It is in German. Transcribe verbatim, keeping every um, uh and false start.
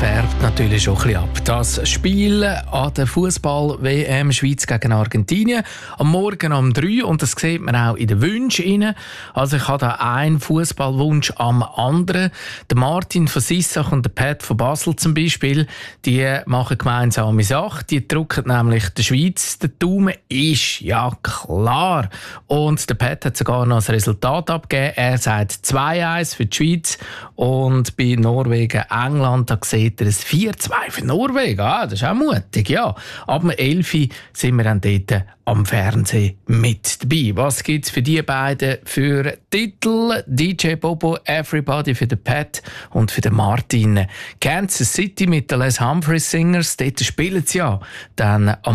färbt natürlich schon ein bisschen ab. Das Spiel an der Fußball-W M Schweiz gegen Argentinien am Morgen um drei, und das sieht man auch in den Wünschen rein. Also ich habe da einen Fußballwunsch am anderen. Der Martin von Sissach und der Pat von Basel zum Beispiel, die machen gemeinsame Sache. Die drücken nämlich der Schweiz den Daumen. Ist ja klar. Und der Pat hat sogar noch das Resultat abgegeben. Er sagt zwei eins für die Schweiz, und bei Norwegen, England, da sieht er ein vier zwei für Norwegen. Ah, das ist auch mutig, ja. Ab dem elf Uhr sind wir dann dort am Fernsehen mit dabei. Was gibt es für die beiden für Titel? D J Bobo, Everybody für den Pat und für den Martin. Kansas City mit den Les Humphreys Singers, dort spielen sie ja dann am